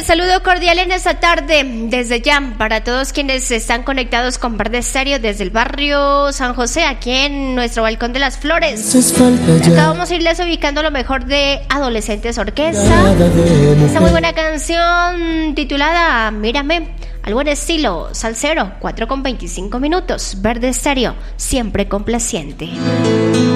saludo cordial en esta tarde, desde ya, para todos quienes están conectados con Verde Estéreo desde el barrio San José, aquí en nuestro Balcón de las Flores. Acá vamos a irles ubicando lo mejor de Adolescentes Orquesta. Esta muy buena canción titulada Mírame, al buen estilo salsero, 4:25 minutos. Verde Estéreo, siempre complaciente.